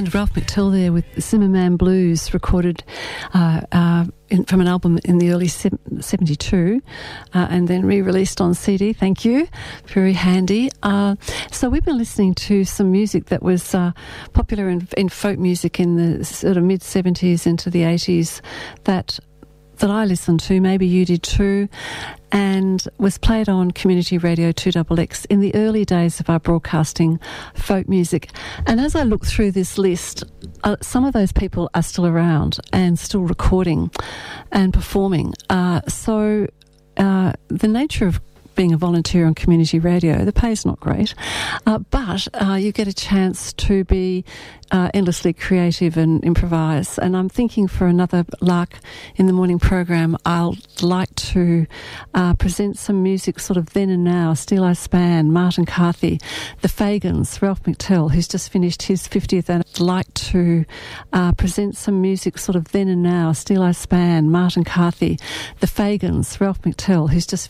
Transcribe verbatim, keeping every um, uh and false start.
And Ralph McTell there with Zimmerman Blues, recorded uh, uh, in, from an album in the early seventy-two, uh, and then re-released on C D. Thank you. Very handy. Uh, so we've been listening to some music that was uh, popular in, in folk music in the sort of mid-seventies into the eighties that that I listened to, maybe you did too, and was played on Community Radio two X X in the early days of our broadcasting folk music. And as I look through this list, uh, some of those people are still around and still recording and performing. Uh, so uh, the nature of being a volunteer on community radio, the pay's not great, uh, but uh, you get a chance to be uh, endlessly creative and improvise. And I'm thinking for another Lark in the Morning program, I'll like to uh, present some music sort of then and now. Steel Eye Span, Martin Carthy, the Fagans, Ralph McTell, who's just finished his fiftieth, and I'd like to uh, present some music sort of then and now. Steel Eye Span, Martin Carthy, the Fagans, Ralph McTell, who's just